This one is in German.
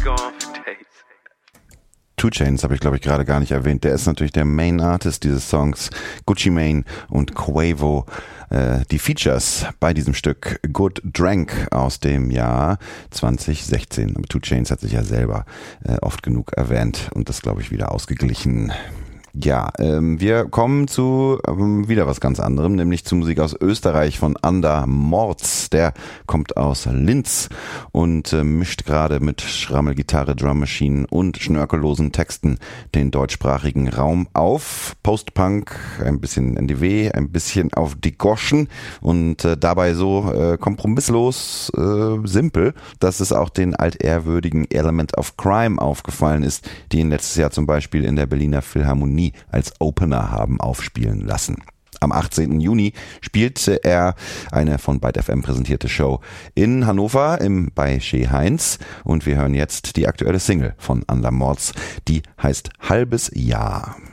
2 Chainz habe ich, glaube ich, gerade gar nicht erwähnt. Der ist natürlich der Main Artist dieses Songs. Gucci Mane und Quavo. Die Features bei diesem Stück Good Drank aus dem Jahr 2016. Aber 2 Chainz hat sich ja selber oft genug erwähnt und das, glaube ich, wieder ausgeglichen. Ja, wir kommen zu wieder was ganz anderem, nämlich zu Musik aus Österreich von Ander Morz. Der kommt aus Linz und mischt gerade mit Schrammelgitarre, Drummachine und schnörkellosen Texten den deutschsprachigen Raum auf. Postpunk, ein bisschen NDW, ein bisschen auf die Goschen und dabei so kompromisslos simpel, dass es auch den altehrwürdigen Element of Crime aufgefallen ist, die ihn letztes Jahr zum Beispiel in der Berliner Philharmonie als Opener haben aufspielen lassen. Am 18. Juni spielte er eine von Byte FM präsentierte Show in Hannover bei Chez Heinz und wir hören jetzt die aktuelle Single von Ander Morz, die heißt Halbes Jahr.